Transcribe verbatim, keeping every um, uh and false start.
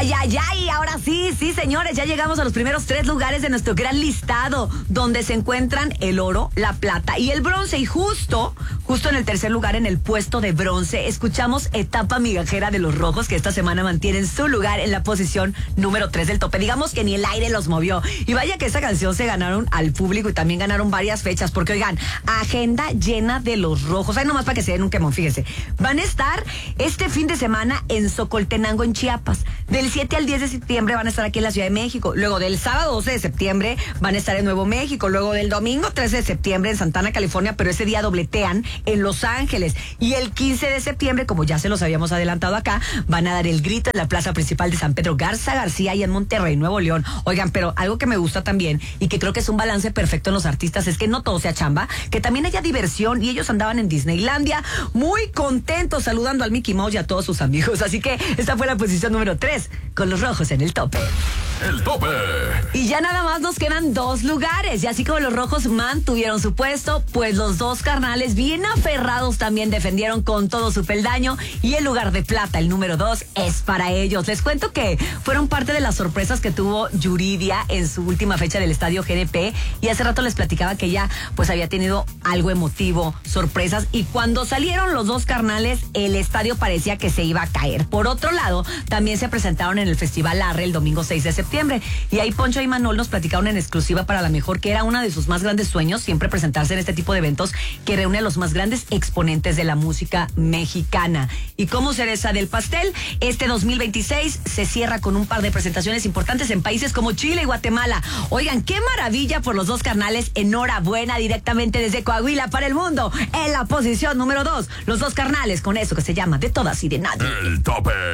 Ay, ay, ay, ahora sí, sí, señores, ya llegamos a los primeros tres lugares de nuestro gran listado, donde se encuentran el oro, la plata y el bronce. Y justo, justo en el tercer lugar, en el puesto de bronce, escuchamos Etapa Migajera de los Rojos, que esta semana mantienen su lugar en la posición número tres del tope. Digamos que ni el aire los movió. Y vaya que esta canción se ganaron al público y también ganaron varias fechas, porque oigan, agenda llena de los Rojos. Ay, nomás para que se den un quemón, fíjense. Van a estar este fin de semana en Socoltenango, en Chiapas. Del siete al diez de septiembre van a estar aquí en la Ciudad de México. Luego del sábado doce de septiembre van a estar en Nuevo México. Luego del domingo trece de septiembre en Santana, California, pero ese día dobletean en Los Ángeles. Y el quince de septiembre, como ya se los habíamos adelantado acá, van a dar el grito en la plaza principal de San Pedro Garza García y en Monterrey, Nuevo León. Oigan, pero algo que me gusta también y que creo que es un balance perfecto en los artistas es que no todo sea chamba, que también haya diversión, y ellos andaban en Disneylandia muy contentos saludando al Mickey Mouse y a todos sus amigos. Así que esta fue la posición número tres, con los Rojos en el tope. El tope. Y ya nada más nos quedan dos lugares. Y así como los Rojos mantuvieron su puesto, pues los dos carnales bien aferrados también defendieron con todo su peldaño. Y el lugar de plata, el número dos, es para ellos. Les cuento que fueron parte de las sorpresas que tuvo Yuridia en su última fecha del Estadio G N P. Y hace rato les platicaba que ella pues había tenido algo emotivo, sorpresas. Y cuando salieron los dos carnales, el estadio parecía que se iba a caer. Por otro lado, también se presentaron en el Festival Arre el domingo seis de septiembre. Y ahí Poncho y Manol nos platicaron en exclusiva para La Mejor que era uno de sus más grandes sueños siempre presentarse en este tipo de eventos que reúne a los más grandes exponentes de la música mexicana. Y como cereza del pastel, este dos mil veintiséis se cierra con un par de presentaciones importantes en países como Chile y Guatemala. Oigan, qué maravilla por los dos carnales. Enhorabuena directamente desde Coahuila para el mundo. En la posición número dos, los dos carnales con eso que se llama De Todas y de Nadie. El tope.